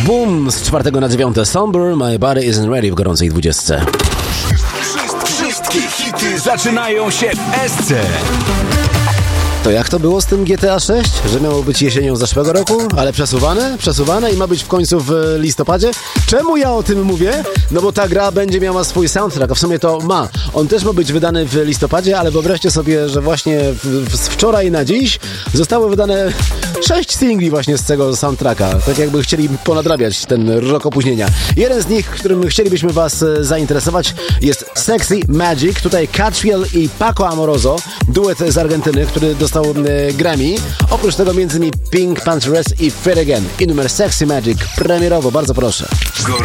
Boom z 4 na 9. Somber, My Body Isn't Ready w gorącej 20. Wszystkie hity zaczynają się w Esce. To jak to było z tym GTA 6? Że miało być jesienią zeszłego roku, ale przesuwane i ma być w końcu w listopadzie? Czemu ja o tym mówię? No bo ta gra będzie miała swój soundtrack, a w sumie to ma. On też ma być wydany w listopadzie, ale wyobraźcie sobie, że właśnie z wczoraj na dziś zostały wydane 6 singli właśnie z tego soundtracka. Tak jakby chcieli ponadrabiać ten rok opóźnienia. Jeden z nich, którym chcielibyśmy was zainteresować, jest Sexy Magic. Tutaj Catriel i Paco Amoroso, duet z Argentyny, który dostał Grammy. Oprócz tego m.in. Pink Panthers i Fred Again. I numer Sexy Magic premierowo, bardzo proszę.